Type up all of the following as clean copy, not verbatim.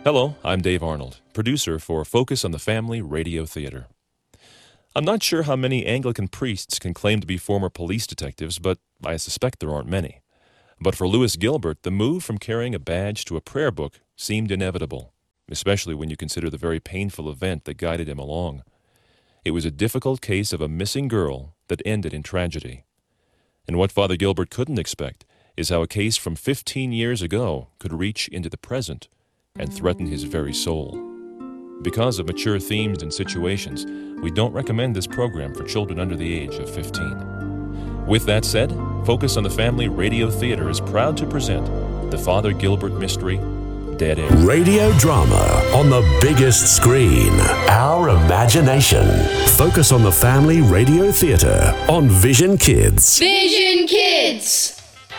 Hello, I'm Dave Arnold, producer for Focus on the Family Radio Theater. I'm not sure how many Anglican priests can claim to be former police detectives, but I suspect there aren't many. But for Lewis Gilbert, the move from carrying a badge to a prayer book seemed inevitable, especially when you consider the very painful event that guided him along. It was a difficult case of a missing girl that ended in tragedy. And what Father Gilbert couldn't expect is how a case from 15 years ago could reach into the present and threaten his very soul. Because of mature themes and situations, we don't recommend this program for children under the age of 15. With that said, Focus on the Family Radio Theater is proud to present the Father Gilbert mystery, Dead End. Radio drama on the biggest screen. Our imagination. Focus on the Family Radio Theater on Vision Kids. Vision Kids!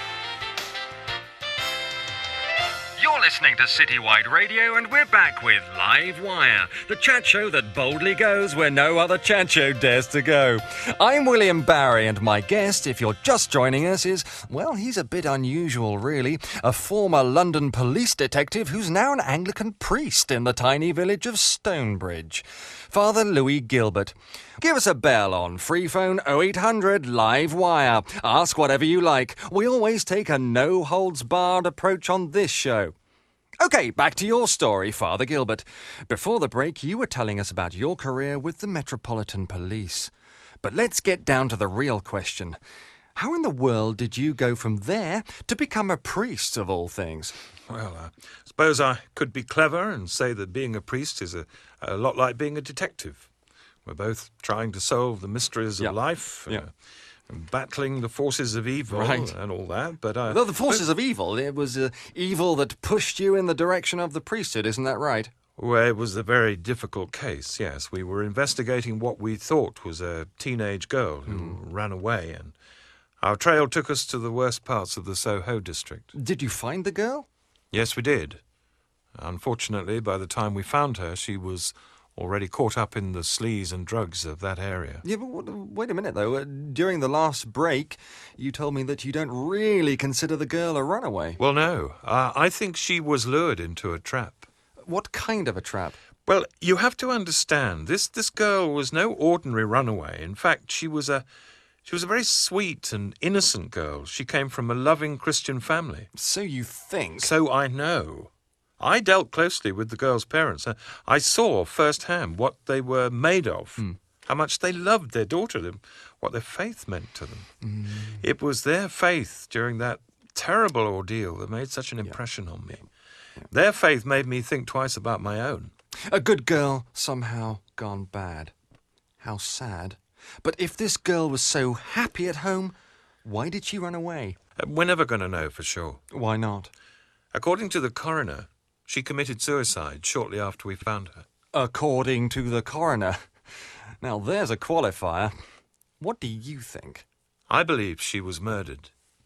You're listening to Citywide Radio, and we're back with Live Wire, the chat show that boldly goes where no other chat show dares to go. I'm William Barry, and my guest, if you're just joining us, is, well, he's a bit unusual, really. A former London police detective who's now an Anglican priest in the tiny village of Stonebridge. Father Louis Gilbert. Give us a bell on free phone 0800 Live Wire. Ask whatever you like. We always take a no-holds-barred approach on this show. OK, back to your story, Father Gilbert. Before the break, you were telling us about your career with the Metropolitan Police. But let's get down to the real question. How in the world did you go from there to become a priest, of all things? Well, I suppose I could be clever and say that being a priest is a lot like being a detective. We're both trying to solve the mysteries of life, and battling the forces of evil and all that. But the forces of evil, it was evil that pushed you in the direction of the priesthood, isn't that right? Well, it was a very difficult case, yes. We were investigating what we thought was a teenage girl who ran away, and our trail took us to the worst parts of the Soho district. Did you find the girl? Yes, we did. Unfortunately, by the time we found her, she was already caught up in the sleaze and drugs of that area. Yeah, but wait a minute, though. During the last break, you told me that you don't really consider the girl a runaway. Well, no. I think she was lured into a trap. What kind of a trap? Well, you have to understand, this girl was no ordinary runaway. In fact, she was a very sweet and innocent girl. She came from a loving Christian family. So you think? So I know. I dealt closely with the girl's parents. I saw firsthand what they were made of, how much they loved their daughter, what their faith meant to them. It was their faith during that terrible ordeal that made such an impression on me. Their faith made me think twice about my own. A good girl somehow gone bad. How sad. But if this girl was so happy at home, why did she run away? We're never going to know for sure. Why not? According to the coroner, she committed suicide shortly after we found her. According to the coroner. Now there's a qualifier. What do you think? I believe she was murdered.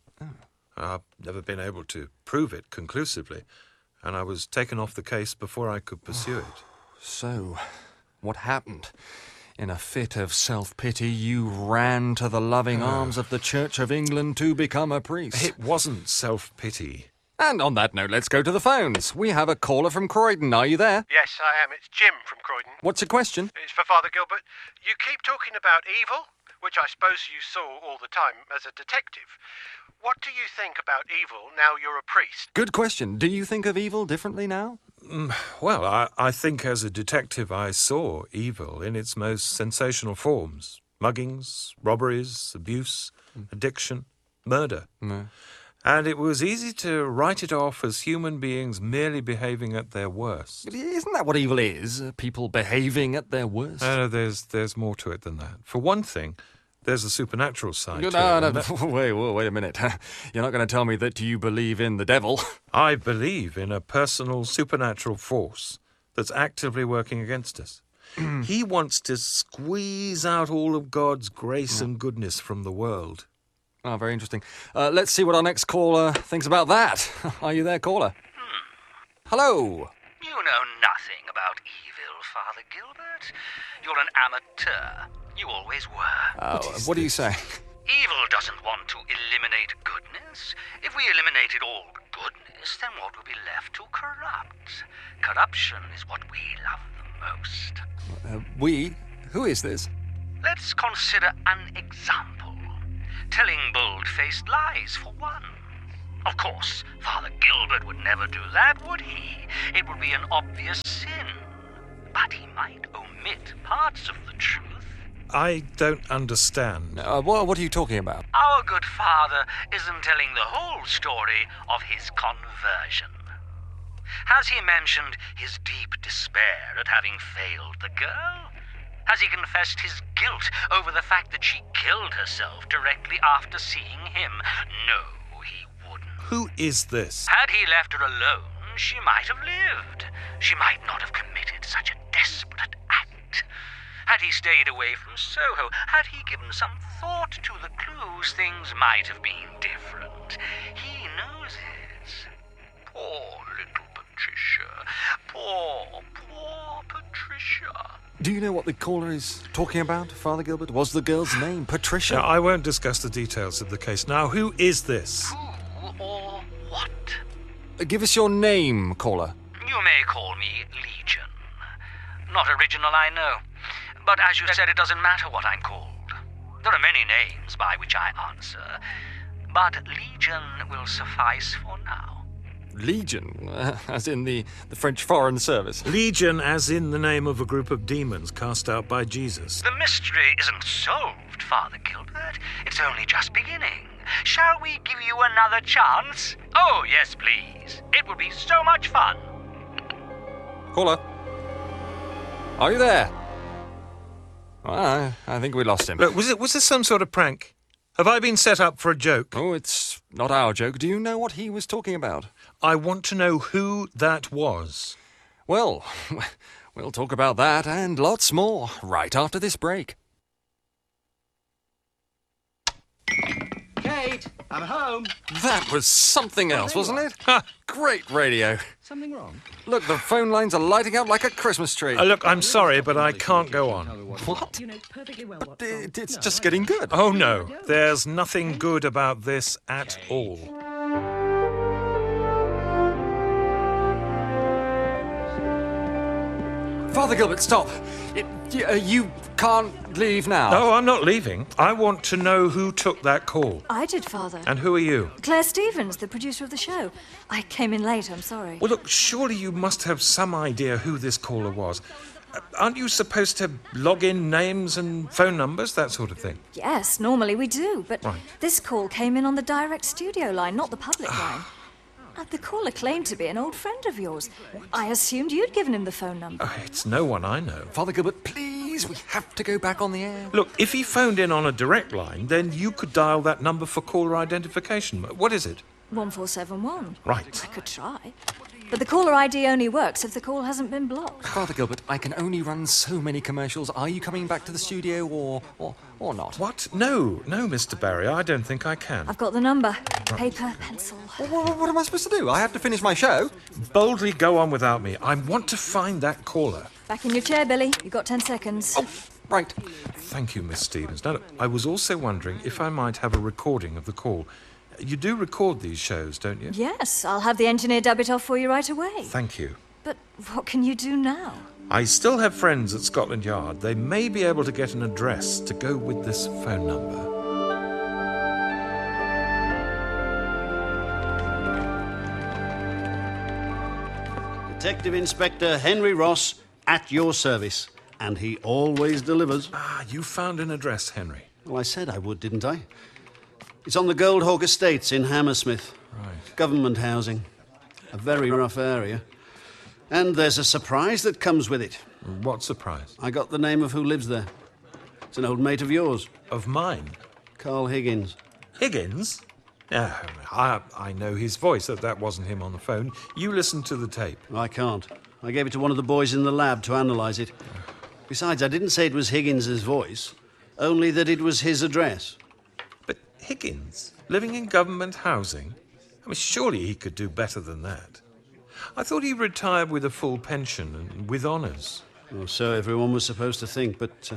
I've never been able to prove it conclusively, and I was taken off the case before I could pursue it. So, what happened? In a fit of self-pity, you ran to the loving arms of the Church of England to become a priest. It wasn't self-pity. And on that note, let's go to the phones. We have a caller from Croydon. Are you there? Yes, I am. It's Jim from Croydon. What's your question? It's for Father Gilbert. You keep talking about evil, which I suppose you saw all the time as a detective. What do you think about evil now you're a priest? Good question. Do you think of evil differently now? Well, I think as a detective I saw evil in its most sensational forms. Muggings, robberies, abuse, addiction, murder. And it was easy to write it off as human beings merely behaving at their worst. But isn't that what evil is? People behaving at their worst? No, there's more to it than that. For one thing, there's a supernatural side to it. No, wait a minute. You're not going to tell me that you believe in the devil. I believe in a personal supernatural force that's actively working against us. He wants to squeeze out all of God's grace and goodness from the world. Oh, very interesting. Let's see what our next caller thinks about that. Are you there, caller? Hello. You know nothing about evil, Father Gilbert. You're an amateur. You always were. What do you say? Evil doesn't want to eliminate goodness. If we eliminated all goodness, then what will be left to corrupt? Corruption is what we love the most. We? Who is this? Let's consider an example. Telling bold-faced lies, for one. Of course, Father Gilbert would never do that, would he? It would be an obvious sin. But he might omit parts of the truth. I don't understand. What are you talking about? Our good father isn't telling the whole story of his conversion. Has he mentioned his deep despair at having failed the girl? Has he confessed his guilt over the fact that she killed herself directly after seeing him? No, he wouldn't. Who is this? Had he left her alone, she might have lived. She might not have committed such a desperate act. Had he stayed away from Soho, had he given some thought to the clues, things might have been different. He knows it. Poor little Patricia. Poor Patricia. Do you know what the caller is talking about, Father Gilbert? Was the girl's name Patricia? Now, I won't discuss the details of the case. Now, who is this? Who or what? Give us your name, caller. You may call me Legion. Not original, I know. But as you said, it doesn't matter what I'm called. There are many names by which I answer, but Legion will suffice for now. Legion? As in the French Foreign Service? Legion, as in the name of a group of demons cast out by Jesus. The mystery isn't solved, Father Gilbert. It's only just beginning. Shall we give you another chance? Oh, yes, please. It will be so much fun. Caller? Are you there? Well, I think we lost him. Look, was this some sort of prank? Have I been set up for a joke? Oh, it's not our joke. Do you know what he was talking about? I want to know who that was. Well, we'll talk about that and lots more right after this break. Kate, I'm home. That was something else, wasn't it? Ha! Great radio. Something wrong? Look, the phone lines are lighting up like a Christmas tree. Look, I'm sorry, but I can't go on. What? You know perfectly well But what song. it's just getting good. Oh, no. There's nothing good about this at all. Father Gilbert, stop. You can't leave now. No, I'm not leaving. I want to know who took that call. I did, Father. And who are you? Claire Stevens, the producer of the show. I came in late, I'm sorry. Well, look, surely you must have some idea who this caller was. Aren't you supposed to log in names and phone numbers, that sort of thing? Yes, normally we do, but Right. this call came in on the direct studio line, not the public line. The caller claimed to be an old friend of yours. I assumed you'd given him the phone number. It's no one I know. Father Gilbert, please, we have to go back on the air. Look, if he phoned in on a direct line, then you could dial that number for caller identification. What is it? 1471. Right. I could try. But the caller ID only works if the call hasn't been blocked. Father Gilbert, I can only run so many commercials. Are you coming back to the studio or not? What? No, Mr. Barry, I don't think I can. I've got the number. Paper, pencil. What am I supposed to do? I have to finish my show. Boldly go on without me. I want to find that caller. Back in your chair, Billy. You've got 10 seconds. Oh, right. Thank you, Miss Stevens. Now, look, I was also wondering if I might have a recording of the call. You do record these shows, don't you? Yes, I'll have the engineer dub it off for you right away. Thank you. But what can you do now? I still have friends at Scotland Yard. They may be able to get an address to go with this phone number. Detective Inspector Henry Ross at your service. And he always delivers. You found an address, Henry. Well, I said I would, didn't I? It's on the Goldhawk Estates in Hammersmith. Right. Government housing. A very rough area. And there's a surprise that comes with it. What surprise? I got the name of who lives there. It's an old mate of yours. Of mine? Carl Higgins. Higgins? I know his voice. That wasn't him on the phone. You listen to the tape. I can't. I gave it to one of the boys in the lab to analyse it. Besides, I didn't say it was Higgins's voice, only that it was his address. But Higgins? Living in government housing? I mean, surely he could do better than that. I thought he retired with a full pension and with honours. Well, so everyone was supposed to think, but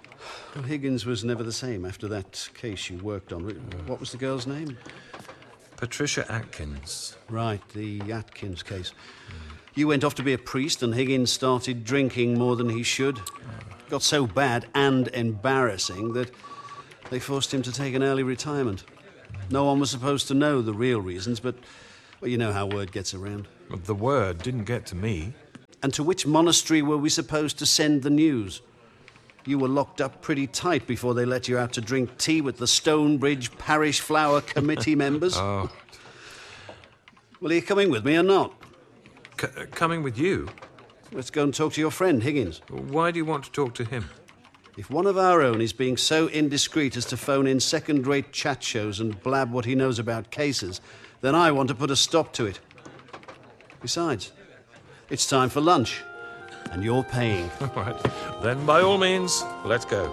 well, Higgins was never the same after that case you worked on. What was the girl's name? Patricia Atkins. Right, the Atkins case. You went off to be a priest and Higgins started drinking more than he should. Got so bad and embarrassing that they forced him to take an early retirement. No one was supposed to know the real reasons, but well, you know how word gets around. But the word didn't get to me. And to which monastery were we supposed to send the news? You were locked up pretty tight before they let you out to drink tea with the Stonebridge Parish Flower Committee members. Oh. Well, are you coming with me or not? Coming with you? Let's go and talk to your friend, Higgins. Why do you want to talk to him? If one of our own is being so indiscreet as to phone in second-rate chat shows and blab what he knows about cases, then I want to put a stop to it. Besides, it's time for lunch, and you're paying. All right. Then, by all means, let's go.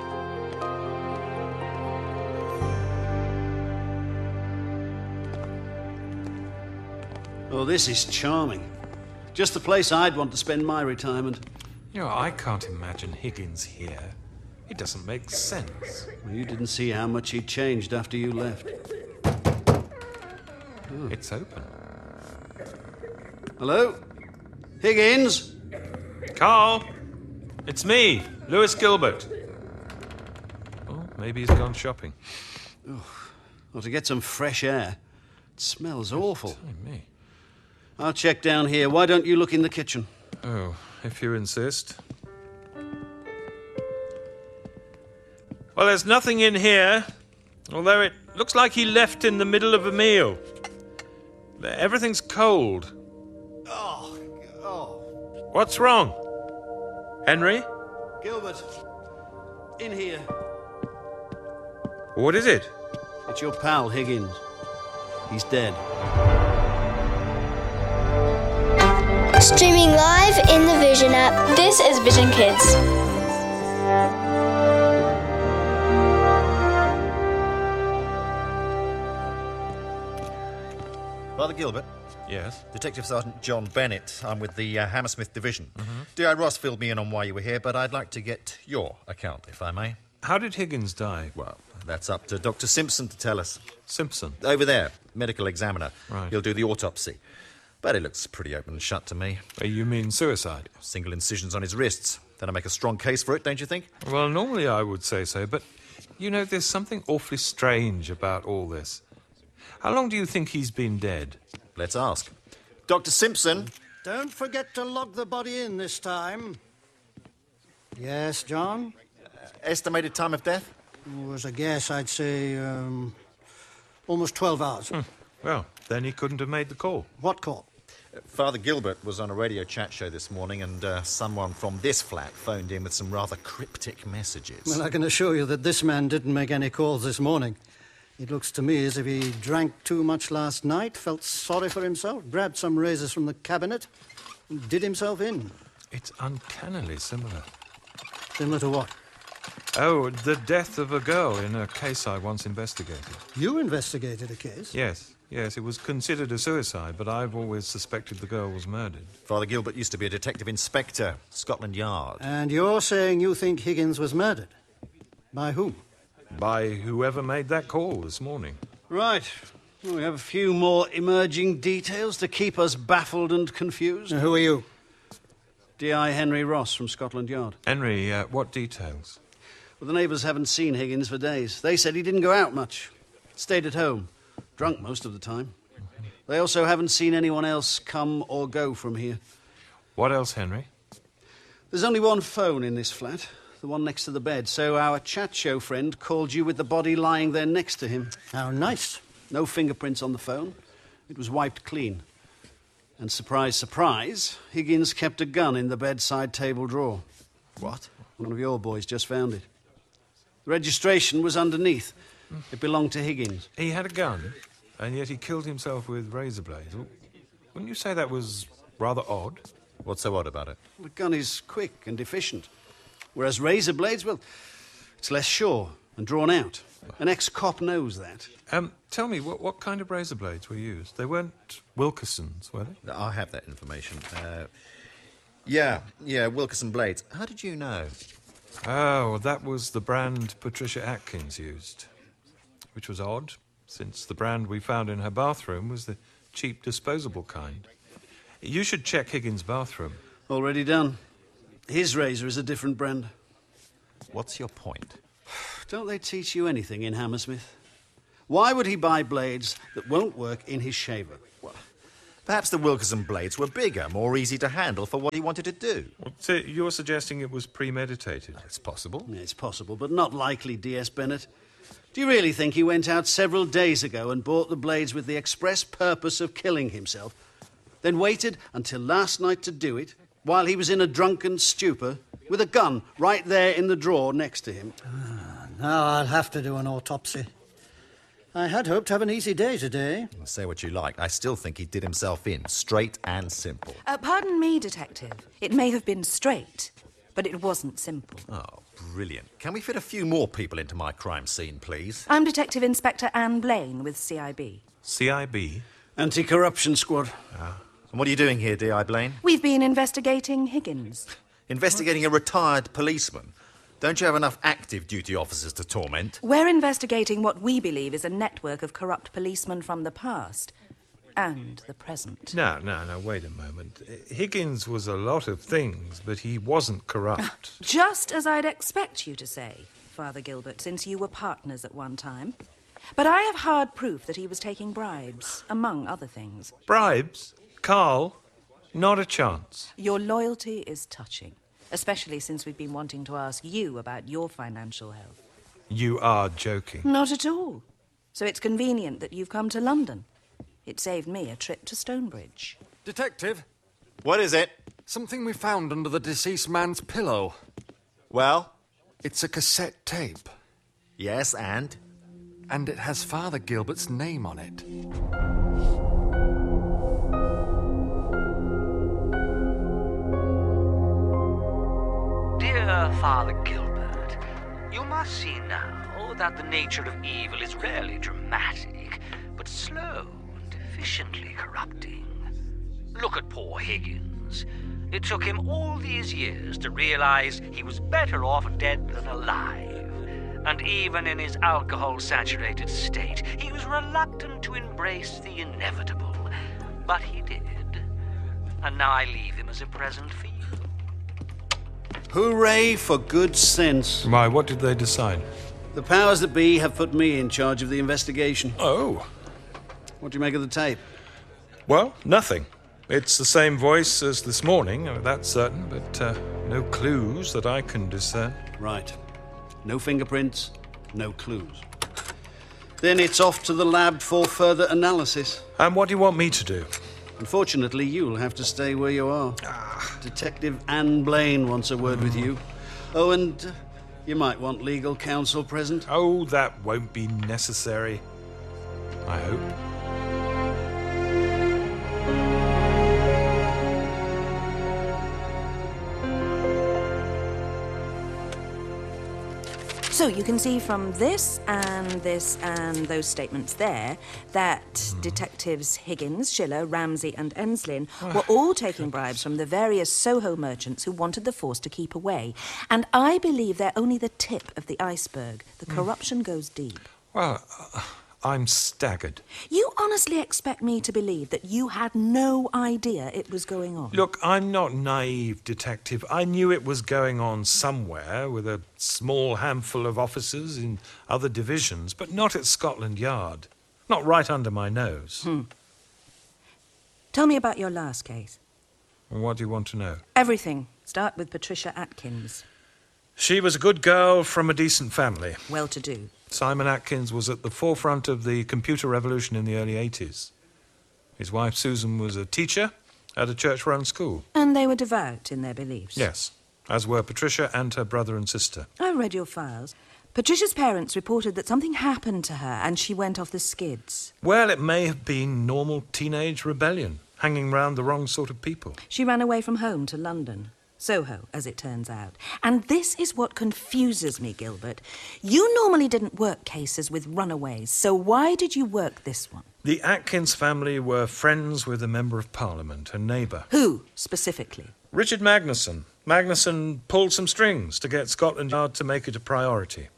Oh, this is charming. Just the place I'd want to spend my retirement. You know, I can't imagine Higgins here. It doesn't make sense. Well, you didn't see how much he'd changed after you left. Oh. It's open. Hello? Higgins? Carl! It's me, Lewis Gilbert. Oh, maybe he's gone shopping. Oh, well, to get some fresh air. It smells awful. Me. I'll check down here. Why don't you look in the kitchen? Oh, if you insist. Well, there's nothing in here, although it looks like he left in the middle of a meal. Everything's cold. Oh. What's wrong? Henry? Gilbert, in here. What is it? It's your pal, Higgins. He's dead. Streaming live in the Vision app. This is Vision Kids. Father Gilbert? Yes? Detective Sergeant John Bennett. I'm with the Hammersmith Division. D.I. Ross filled me in on why you were here, but I'd like to get your account, if I may. How did Higgins die? Well, that's up to Dr. Simpson to tell us. Simpson? Over there, medical examiner. Right. He'll do the autopsy. But it looks pretty open and shut to me. You mean suicide? Single incisions on his wrists. That'll make a strong case for it, don't you think? Well, normally I would say so, but, you know, there's something awfully strange about all this. How long do you think he's been dead? Let's ask. Dr. Simpson? Don't forget to log the body in this time. Yes, John? Estimated time of death? As a guess, I'd say almost 12 hours. Well, then he couldn't have made the call. What call? Father Gilbert was on a radio chat show this morning and someone from this flat phoned in with some rather cryptic messages. Well, I can assure you that this man didn't make any calls this morning. It looks to me as if he drank too much last night, felt sorry for himself, grabbed some razors from the cabinet, and did himself in. It's uncannily similar. Similar to what? Oh, the death of a girl in a case I once investigated. You investigated a case? Yes, it was considered a suicide, but I've always suspected the girl was murdered. Father Gilbert used to be a detective inspector, Scotland Yard. And you're saying you think Higgins was murdered? By whom? By whoever made that call this morning. Right. Well, we have a few more emerging details to keep us baffled and confused. Who are you? D.I. Henry Ross from Scotland Yard. Henry, what details? Well, the neighbours haven't seen Higgins for days. They said he didn't go out much. Stayed at home. Drunk most of the time. They also haven't seen anyone else come or go from here. What else, Henry? There's only one phone in this flat, the one next to the bed, so our chat show friend called you with the body lying there next to him. How nice. No fingerprints on the phone. It was wiped clean. And surprise, surprise, Higgins kept a gun in the bedside table drawer. What? One of your boys just found it. The registration was underneath. It belonged to Higgins. He had a gun, and yet he killed himself with razor blades. Wouldn't you say that was rather odd? What's so odd about it? The gun is quick and efficient, whereas razor blades, well, it's less sure and drawn out. An ex-cop knows that. Tell me, what kind of razor blades were used? They weren't Wilkersons, were they? I have that information. Yeah, Wilkerson blades. How did you know? Oh, that was the brand Patricia Atkins used, which was odd. since the brand we found in her bathroom was the cheap disposable kind. You should check Higgins' bathroom. Already done. His razor is a different brand. What's your point? Don't they teach you anything in Hammersmith? Why would he buy blades that won't work in his shaver? Well, perhaps the Wilkerson blades were bigger, more easy to handle for what he wanted to do. So you're suggesting it was premeditated? It's possible. It's possible, but not likely, D.S. Bennett. Do you really think he went out several days ago and bought the blades with the express purpose of killing himself, then waited until last night to do it, while he was in a drunken stupor, with a gun right there in the drawer next to him? Now I'll have to do an autopsy. I had hoped to have an easy day today. Say what you like. I still think he did himself in, straight and simple. Pardon me, Detective. It may have been straight, but it wasn't simple. Oh, brilliant. Can we fit a few more people into my crime scene, please? I'm Detective Inspector Anne Blaine with CIB. CIB? Anti-Corruption Squad. And what are you doing here, D.I. Blaine? We've been investigating Higgins. Investigating a retired policeman? Don't you have enough active duty officers to torment? We're investigating what we believe is a network of corrupt policemen from the past and the present. No, wait a moment. Higgins was a lot of things, but he wasn't corrupt. Just as I'd expect you to say, Father Gilbert, since you were partners at one time. But I have hard proof that he was taking bribes, among other things. Bribes? Carl? Not a chance. Your loyalty is touching, especially since we've been wanting to ask you about your financial health. You are joking. Not at all. So it's convenient that you've come to London. It saved me a trip to Stonebridge. Detective? What is it? Something we found under the deceased man's pillow. Well? It's a cassette tape. Yes, and? And it has Father Gilbert's name on it. Dear Father Gilbert, you must see now that the nature of evil is rarely dramatic, but slow and efficiently corrupting. Look at poor Higgins. It took him all these years to realize he was better off dead than alive. And even in his alcohol-saturated state, he was reluctant to embrace the inevitable. But he did. And now I leave him as a present for you. Hooray for good sense. Why, what did they decide? The powers that be have put me in charge of the investigation. Oh. What do you make of the tape? Well, nothing. It's the same voice as this morning, that's certain, but no clues that I can discern. Right. No fingerprints, no clues. Then it's off to the lab for further analysis. And what do you want me to do? Unfortunately, you'll have to stay where you are. Detective Anne Blaine wants a word with you. Oh, and you might want legal counsel present. Oh, that won't be necessary. I hope. So you can see from this and those statements there that detectives Higgins, Schiller, Ramsey and Enslin were all taking bribes from the various Soho merchants who wanted the force to keep away. And I believe they're only the tip of the iceberg. The corruption goes deep. Well, I'm staggered. You honestly expect me to believe that you had no idea it was going on? Look, I'm not naive, Detective. I knew it was going on somewhere with a small handful of officers in other divisions, but not at Scotland Yard. Not right under my nose. Tell me about your last case. And what do you want to know? Everything. Start with Patricia Atkins. She was a good girl from a decent family. Well-to-do. Simon Atkins was at the forefront of the computer revolution in the early 80s. His wife Susan was a teacher at a church-run school. And they were devout in their beliefs? Yes, as were Patricia and her brother and sister. I read your files. Patricia's parents reported that something happened to her and she went off the skids. Well, it may have been normal teenage rebellion, hanging round the wrong sort of people. She ran away from home to London. Soho, as it turns out. And this is what confuses me, Gilbert. You normally didn't work cases with runaways, so why did you work this one? The Atkins family were friends with a Member of Parliament, a neighbour. Who, specifically? Richard Magnuson. Magnuson pulled some strings to get Scotland Yard to make it a priority.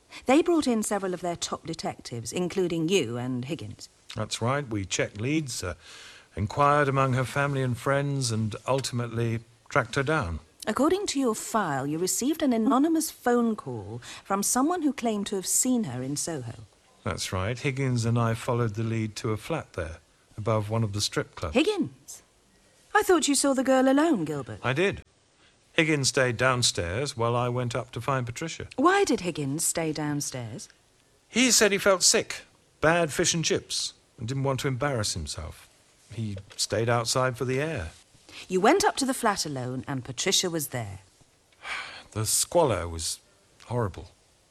They brought in several of their top detectives, including you and Higgins. That's right. We checked leads, inquired among her family and friends, and ultimately tracked her down. According to your file, you received an anonymous phone call from someone who claimed to have seen her in Soho. That's right. Higgins and I followed the lead to a flat there, above one of the strip clubs. Higgins? I thought you saw the girl alone, Gilbert. I did. Higgins stayed downstairs while I went up to find Patricia. Why did Higgins stay downstairs? He said he felt sick, bad fish and chips, and didn't want to embarrass himself. He stayed outside for the air. You went up to the flat alone, and Patricia was there. The squalor was horrible.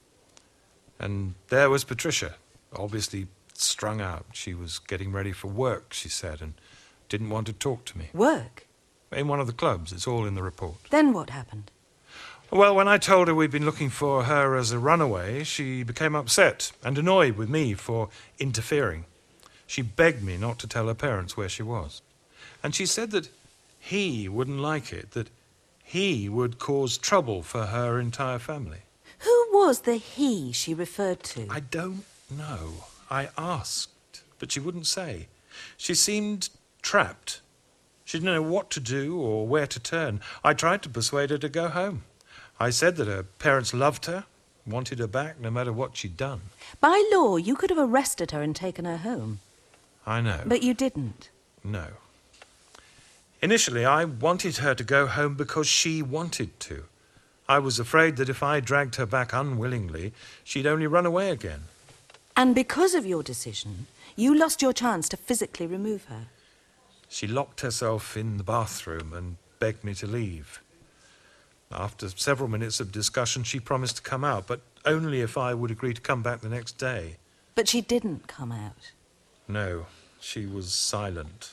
And there was Patricia, obviously strung out. She was getting ready for work, she said, and didn't want to talk to me. Work? In one of the clubs. It's all in the report. Then what happened? Well, when I told her we'd been looking for her as a runaway, she became upset and annoyed with me for interfering. She begged me not to tell her parents where she was. And she said that he wouldn't like it, that he would cause trouble for her entire family. Who was the he she referred to? I don't know. I asked, but she wouldn't say. She seemed trapped. She didn't know what to do or where to turn. I tried to persuade her to go home. I said that her parents loved her, wanted her back no matter what she'd done. By law, you could have arrested her and taken her home. I know. But you didn't. No. Initially, I wanted her to go home because she wanted to. I was afraid that if I dragged her back unwillingly, she'd only run away again. And because of your decision, you lost your chance to physically remove her. She locked herself in the bathroom and begged me to leave. After several minutes of discussion, she promised to come out, but only if I would agree to come back the next day. But she didn't come out. No, she was silent.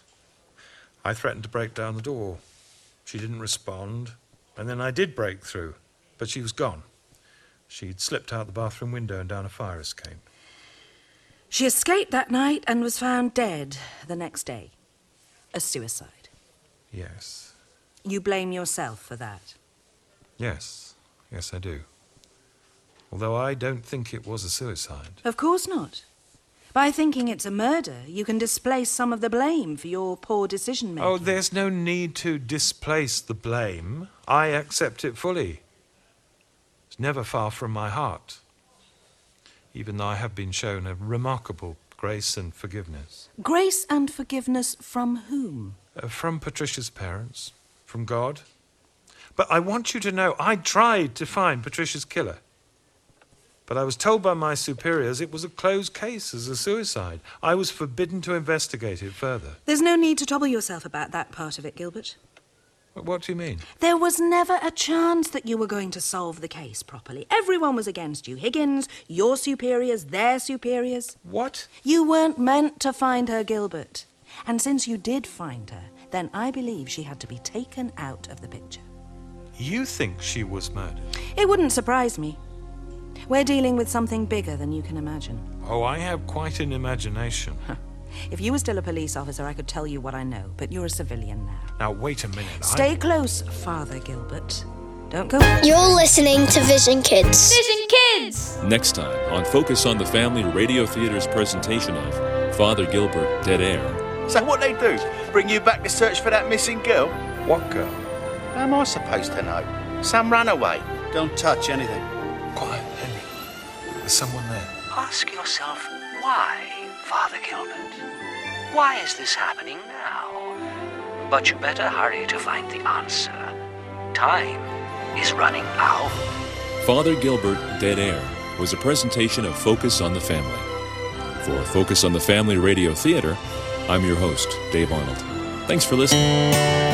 I threatened to break down the door. She didn't respond, and then I did break through, but she was gone. She'd slipped out the bathroom window and down a fire escape. She escaped that night and was found dead the next day. A suicide. Yes. You blame yourself for that? Yes. Yes, I do. Although I don't think it was a suicide. Of course not. By thinking it's a murder, you can displace some of the blame for your poor decision-making. Oh, there's no need to displace the blame. I accept it fully. It's never far from my heart, even though I have been shown a remarkable grace and forgiveness. Grace and forgiveness from whom? From Patricia's parents, from God. But I want you to know, I tried to find Patricia's killer. But I was told by my superiors it was a closed case as a suicide. I was forbidden to investigate it further. There's no need to trouble yourself about that part of it, Gilbert. What do you mean? There was never a chance that you were going to solve the case properly. Everyone was against you. Higgins, your superiors, their superiors. What? You weren't meant to find her, Gilbert. And since you did find her, then I believe she had to be taken out of the picture. You think she was murdered? It wouldn't surprise me. We're dealing with something bigger than you can imagine. Oh, I have quite an imagination. If you were still a police officer, I could tell you what I know, but you're a civilian now. Now, wait a minute. Stay close, Father Gilbert. Don't go... You're listening to Vision Kids. Vision Kids! Next time on Focus on the Family Radio Theater's presentation of Father Gilbert, Dead Air. So what they do? Bring you back to search for that missing girl? What girl? How am I supposed to know? Some runaway. Don't touch anything. Quiet, Henry. There's someone there. Ask yourself why, Father Gilbert. Why is this happening now? But you better hurry to find the answer. Time is running out. Father Gilbert, Dead Air was a presentation of Focus on the Family. For Focus on the Family Radio Theater, I'm your host, Dave Arnold. Thanks for listening.